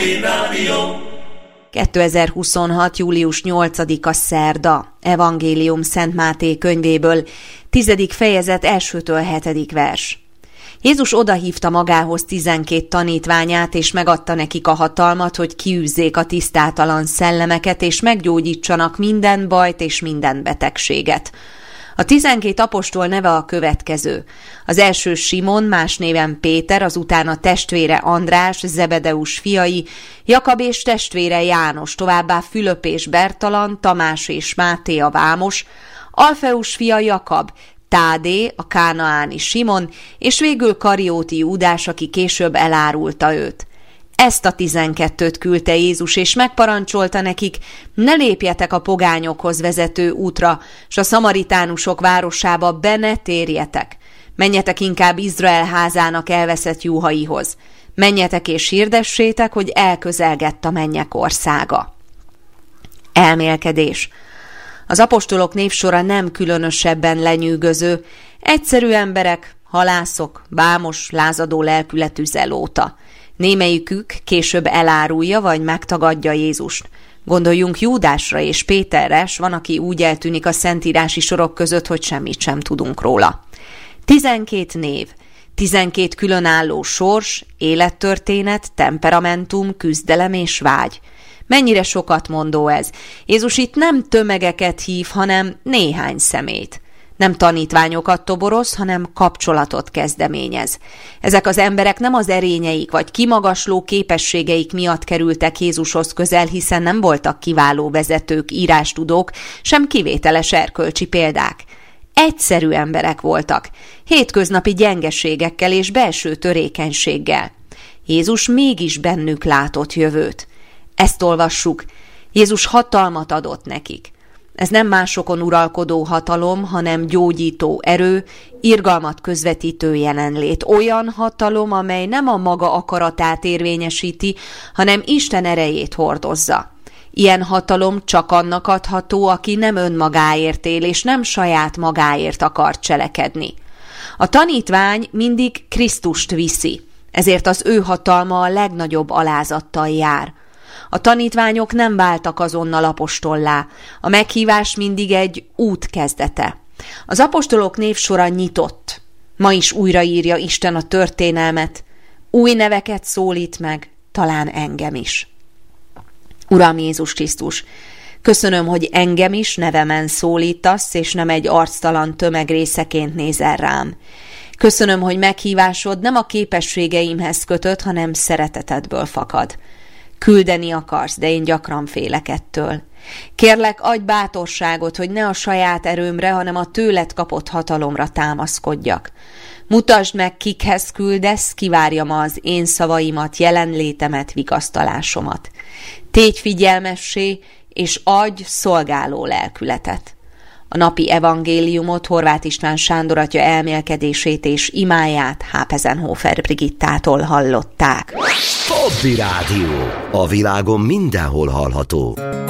Rádió. 2026. július 8-a szerda. Evangélium Szent Máté könyvéből, 10. fejezet 1-től 7. vers. Jézus odahívta magához 12 tanítványát, és megadta nekik a hatalmat, hogy kiűzzék a tisztátalan szellemeket, és meggyógyítsanak minden bajt és minden betegséget. A 12 apostol neve a következő. Az első Simon, más néven Péter, azután a testvére András, Zebedeus fiai, Jakab és testvére János, továbbá Fülöp és Bertalan, Tamás és Máté a vámos, Alfeus fia Jakab, Tádé, a kánaáni Simon, és végül Karióti Júdás, aki később elárulta őt. Ezt a 12-t küldte Jézus, és megparancsolta nekik, ne lépjetek a pogányokhoz vezető útra, s a szamaritánusok városába be ne térjetek. Menjetek inkább Izrael házának elveszett juhaihoz. Menjetek és hirdessétek, hogy elközelgett a mennyek országa. Elmélkedés. Az apostolok névsora nem különösebben lenyűgöző, egyszerű emberek, halászok, vámos, lázadó lelkületű zelóta. Némelyikük később elárulja vagy megtagadja Jézust. Gondoljunk Júdásra és Péterre, s van, aki úgy eltűnik a szentírási sorok között, hogy semmit sem tudunk róla. 12 név, 12 különálló sors, élettörténet, temperamentum, küzdelem és vágy. Mennyire sokat mondó ez. Jézus itt nem tömegeket hív, hanem néhány személyt. Nem tanítványokat toboroz, hanem kapcsolatot kezdeményez. Ezek az emberek nem az erényeik vagy kimagasló képességeik miatt kerültek Jézushoz közel, hiszen nem voltak kiváló vezetők, írástudók, sem kivételes erkölcsi példák. Egyszerű emberek voltak, hétköznapi gyengeségekkel és belső törékenységgel. Jézus mégis bennük látott jövőt. Ezt olvassuk, Jézus hatalmat adott nekik. Ez nem másokon uralkodó hatalom, hanem gyógyító erő, irgalmat közvetítő jelenlét. Olyan hatalom, amely nem a maga akaratát érvényesíti, hanem Isten erejét hordozza. Ilyen hatalom csak annak adható, aki nem önmagáért él, és nem saját magáért akar cselekedni. A tanítvány mindig Krisztust viszi, ezért az ő hatalma a legnagyobb alázattal jár. A tanítványok nem váltak azonnal apostollá, a meghívás mindig egy út kezdete. Az apostolok névsora nyitott. Ma is újraírja Isten a történelmet. Új neveket szólít meg, talán engem is. Uram Jézus Krisztus, köszönöm, hogy engem is nevemen szólítasz, és nem egy arctalan tömeg részeként nézel rám. Köszönöm, hogy meghívásod nem a képességeimhez kötött, hanem szeretetedből fakad. Küldeni akarsz, de én gyakran félek ettől. Kérlek, adj bátorságot, hogy ne a saját erőmre, hanem a tőled kapott hatalomra támaszkodjak. Mutasd meg, kikhez küldesz, kivárjam az én szavaimat, jelenlétemet, vigasztalásomat. Tégy figyelmessé, és adj szolgáló lelkületet. A napi evangéliumot Horváth István Sándor atya elmélkedését és imáját Hápezenhofer Brigittától hallották. Hobby Rádió. A világon mindenhol hallható.